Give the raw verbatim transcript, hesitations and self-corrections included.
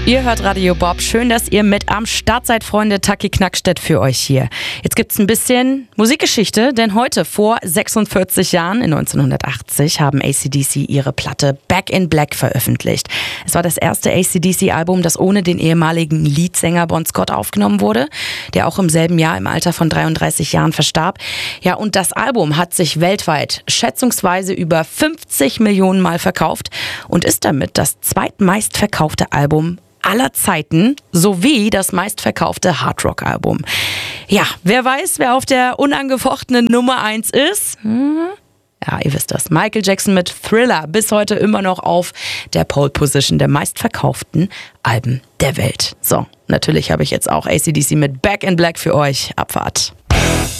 Ihr hört Radio Bob. Schön, dass ihr mit am Start seid, Freunde. Taki Knackstedt für euch hier. Jetzt gibt's ein bisschen Musikgeschichte, denn heute vor sechsundvierzig Jahren, in neunzehnhundertachtzig, haben A C D C ihre Platte Back in Black veröffentlicht. Es war das erste A C D C-Album, das ohne den ehemaligen Leadsänger Bon Scott aufgenommen wurde, der auch im selben Jahr im Alter von dreiunddreißig Jahren verstarb. Ja, und das Album hat sich weltweit schätzungsweise über fünfzig Millionen Mal verkauft und ist damit das zweitmeistverkaufte Album aller Zeiten sowie das meistverkaufte Hardrock-Album. Ja, wer weiß, wer auf der unangefochtenen Nummer eins ist? Hm? Ja, ihr wisst das. Michael Jackson mit Thriller, bis heute immer noch auf der Pole Position der meistverkauften Alben der Welt. So, natürlich habe ich jetzt auch A C D C mit Back in Black für euch. Abfahrt.